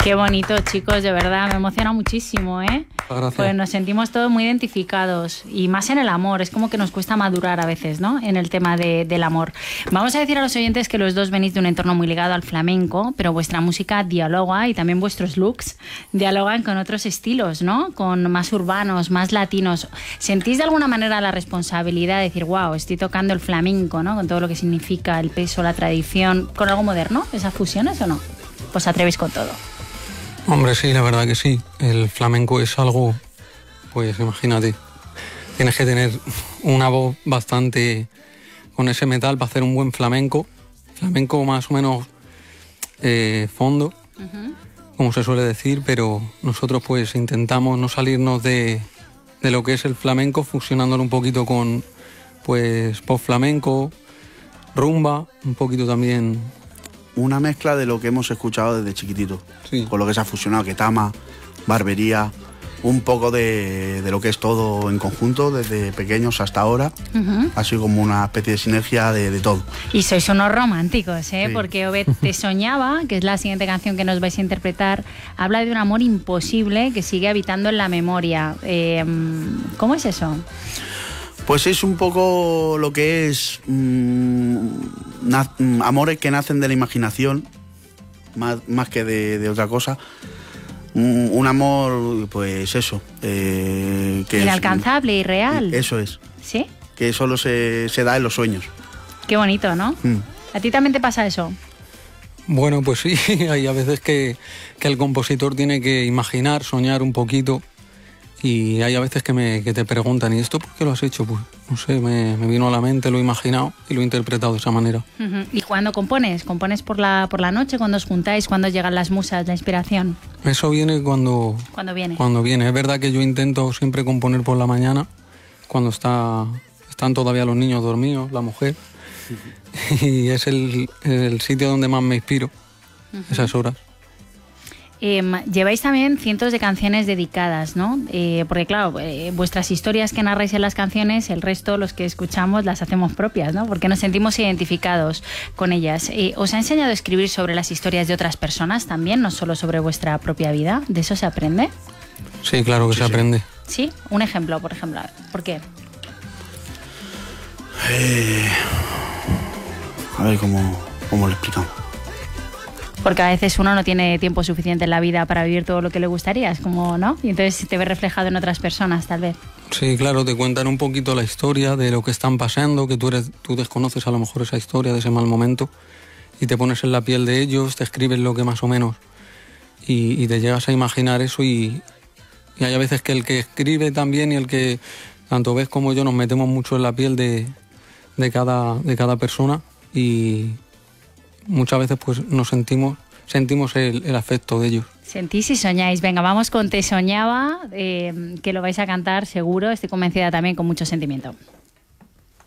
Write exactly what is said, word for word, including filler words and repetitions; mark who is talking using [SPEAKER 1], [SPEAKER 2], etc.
[SPEAKER 1] Qué bonito, chicos, de verdad, me emociona muchísimo, ¿eh?
[SPEAKER 2] Gracias.
[SPEAKER 1] Pues nos sentimos todos muy identificados y más en el amor, es como que nos cuesta madurar a veces, ¿no? En el tema de, del amor. Vamos a decir a los oyentes que los dos venís de un entorno muy ligado al flamenco, pero vuestra música dialoga y también vuestros looks dialogan con otros estilos, ¿no? Con más urbanos, más latinos. ¿Sentís de alguna manera la responsabilidad de decir, wow, estoy tocando el flamenco, ¿no? Con todo lo que significa el peso, la tradición, con algo moderno, esas fusiones o no? Pues atrevéis con todo.
[SPEAKER 2] Hombre, sí, la verdad que sí. El flamenco es algo, pues imagínate, tienes que tener una voz bastante con ese metal para hacer un buen flamenco. Flamenco más o menos eh, fondo, uh-huh. como se suele decir, pero nosotros pues intentamos no salirnos de, de lo que es el flamenco, fusionándolo un poquito con pues pop flamenco, rumba, un poquito también...
[SPEAKER 3] Una mezcla de lo que hemos escuchado desde chiquitito,
[SPEAKER 2] sí.
[SPEAKER 3] con lo que se ha fusionado, Ketama, barbería, un poco de, de lo que es todo en conjunto, desde pequeños hasta ahora, uh-huh. ha sido como una especie de sinergia de, de todo.
[SPEAKER 1] Y sois unos románticos, ¿eh?
[SPEAKER 3] Sí.
[SPEAKER 1] Porque Obed Te Soñaba, que es la siguiente canción que nos vais a interpretar, habla de un amor imposible que sigue habitando en la memoria. Eh, ¿Cómo es eso?
[SPEAKER 3] Pues es un poco lo que es mmm, na, amores que nacen de la imaginación, más, más que de, de otra cosa. Un, un amor, pues eso. Eh, que
[SPEAKER 1] inalcanzable y real.
[SPEAKER 3] Eso es.
[SPEAKER 1] ¿Sí?
[SPEAKER 3] Que solo se, se da en los sueños.
[SPEAKER 1] Qué bonito, ¿no? Mm. ¿A ti también te pasa eso?
[SPEAKER 2] Bueno, pues sí, hay a veces que, que el compositor tiene que imaginar, soñar un poquito. Y hay a veces que, me, que te preguntan, ¿y esto por qué lo has hecho? Pues no sé, me, me vino a la mente, lo he imaginado y lo he interpretado de esa manera.
[SPEAKER 1] Uh-huh. ¿Y cuándo compones? ¿Compones por la, por la noche, cuando os juntáis, cuando llegan las musas, la inspiración?
[SPEAKER 2] Eso viene cuando...
[SPEAKER 1] ¿Cuándo viene?
[SPEAKER 2] Cuando viene. Es verdad que yo intento siempre componer por la mañana, cuando está, están todavía los niños dormidos, la mujer. Uh-huh. Y es el, el sitio donde más me inspiro, uh-huh. esas horas.
[SPEAKER 1] Eh, lleváis también cientos de canciones dedicadas, ¿no? Eh, porque claro, eh, vuestras historias que narráis en las canciones, el resto, los que escuchamos, las hacemos propias, ¿no? Porque nos sentimos identificados con ellas. Eh, ¿Os ha enseñado a escribir sobre las historias de otras personas también, no solo sobre vuestra propia vida? ¿De eso se aprende?
[SPEAKER 2] Sí, claro que sí, se aprende.
[SPEAKER 1] ¿Sí? Un ejemplo, por ejemplo. ¿Por qué?
[SPEAKER 3] Eh, a ver, ¿cómo, cómo lo explicamos?
[SPEAKER 1] Porque a veces uno no tiene tiempo suficiente en la vida para vivir todo lo que le gustaría, es como, ¿no? Y entonces te ves reflejado en otras personas, tal vez.
[SPEAKER 2] Sí, claro, te cuentan un poquito la historia de lo que están pasando, que tú, eres, tú desconoces a lo mejor esa historia de ese mal momento y te pones en la piel de ellos, te escriben lo que más o menos y, y te llegas a imaginar eso y, y hay a veces que el que escribe también y el que, tanto ves como yo, nos metemos mucho en la piel de, de, cada, de cada persona y... muchas veces pues nos sentimos, sentimos el, el afecto de ellos.
[SPEAKER 1] Sentís y soñáis. Venga, vamos con Te Soñaba, eh, que lo vais a cantar seguro, estoy convencida también con mucho sentimiento.